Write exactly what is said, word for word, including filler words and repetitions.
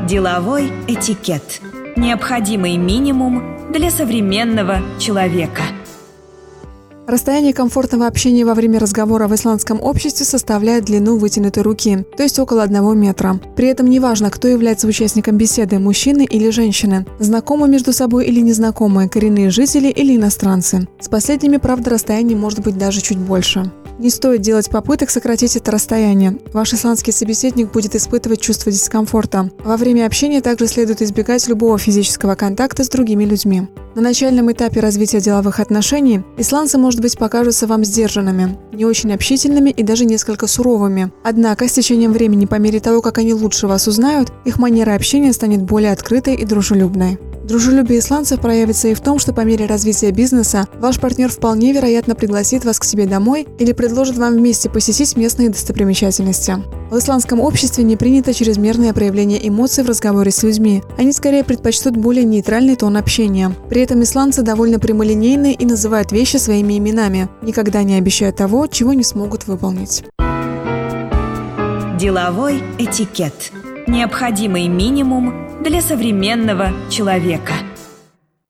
Деловой этикет. Необходимый минимум для современного человека. Расстояние комфортного общения во время разговора в исландском обществе составляет длину вытянутой руки, то есть около одного метра. При этом неважно, кто является участником беседы – мужчины или женщины, знакомые между собой или незнакомые, коренные жители или иностранцы. С последними, правда, расстояние может быть даже чуть больше. Не стоит делать попыток сократить это расстояние. Ваш исландский собеседник будет испытывать чувство дискомфорта. Во время общения также следует избегать любого физического контакта с другими людьми. На начальном этапе развития деловых отношений исландцы, может быть, покажутся вам сдержанными, не очень общительными и даже несколько суровыми. Однако, с течением времени, по мере того, как они лучше вас узнают, их манера общения станет более открытой и дружелюбной. Дружелюбие исландцев проявится и в том, что по мере развития бизнеса ваш партнер вполне вероятно пригласит вас к себе домой или предложит вам вместе посетить местные достопримечательности. В исландском обществе не принято чрезмерное проявление эмоций в разговоре с людьми. Они скорее предпочтут более нейтральный тон общения. При этом исландцы довольно прямолинейны и называют вещи своими именами, никогда не обещая того, чего не смогут выполнить. Деловой этикет. Необходимый минимум для современного человека.